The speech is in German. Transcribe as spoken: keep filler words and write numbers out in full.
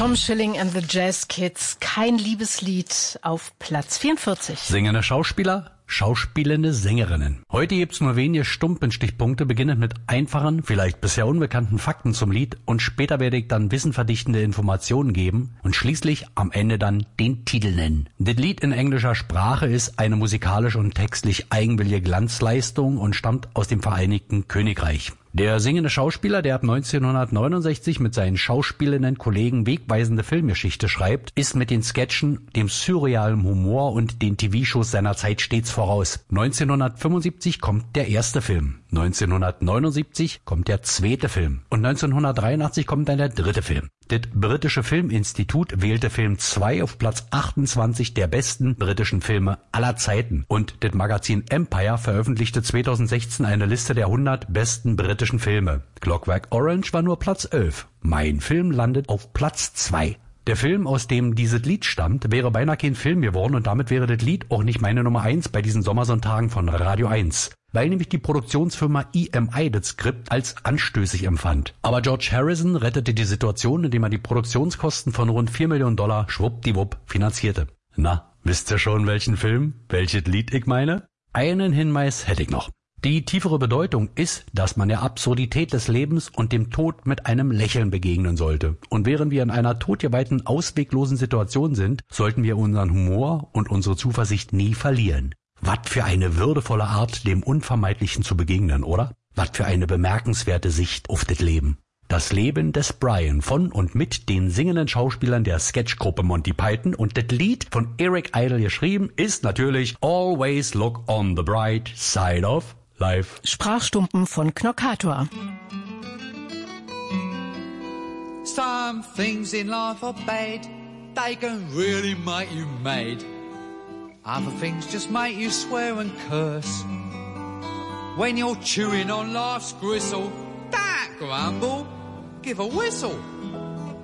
Tom Schilling and the Jazz Kids, kein Liebeslied auf Platz vierundvierzig. Singende Schauspieler, schauspielende Sängerinnen. Heute gibt's nur wenige Stumpenstichpunkte, beginnend mit einfachen, vielleicht bisher unbekannten Fakten zum Lied und später werde ich dann wissenverdichtende Informationen geben und schließlich am Ende dann den Titel nennen. Das Lied in englischer Sprache ist eine musikalisch und textlich eigenwillige Glanzleistung und stammt aus dem Vereinigten Königreich. Der singende Schauspieler, der ab neunzehnhundertneunundsechzig mit seinen schauspielenden Kollegen wegweisende Filmgeschichte schreibt, ist mit den Sketchen, dem surrealen Humor und den T V-Shows seiner Zeit stets voraus. neunzehnhundertfünfundsiebzig kommt der erste Film, neunzehnhundertneunundsiebzig kommt der zweite Film und neunzehnhundertdreiundachtzig kommt dann der dritte Film. Das britische Filminstitut wählte Film zwei auf Platz achtundzwanzig der besten britischen Filme aller Zeiten und das Magazin Empire veröffentlichte zweitausendsechzehn eine Liste der hundert besten britischen Filme. Clockwork Orange war nur Platz elf. Mein Film landet auf Platz zwei. Der Film, aus dem dieses Lied stammt, wäre beinahe kein Film geworden und damit wäre das Lied auch nicht meine Nummer eins bei diesen Sommersonntagen von Radio eins. Weil nämlich die Produktionsfirma E M I das Skript als anstößig empfand. Aber George Harrison rettete die Situation, indem er die Produktionskosten von rund vier Millionen Dollar schwuppdiwupp finanzierte. Na, wisst ihr schon, welchen Film, welches Lied ich meine? Einen Hinweis hätte ich noch. Die tiefere Bedeutung ist, dass man der Absurdität des Lebens und dem Tod mit einem Lächeln begegnen sollte. Und während wir in einer todgeweihten, ausweglosen Situation sind, sollten wir unseren Humor und unsere Zuversicht nie verlieren. Was für eine würdevolle Art, dem Unvermeidlichen zu begegnen, oder? Was für eine bemerkenswerte Sicht auf das Leben. Das Leben des Brian von und mit den singenden Schauspielern der Sketchgruppe Monty Python und das Lied von Eric Idle geschrieben ist natürlich Always Look on the Bright Side of Life. Sprachstumpen von Knockator. Some things in life are bad, they can really make you mad. Other things just make you swear and curse. When you're chewing on life's gristle, don't grumble, give a whistle.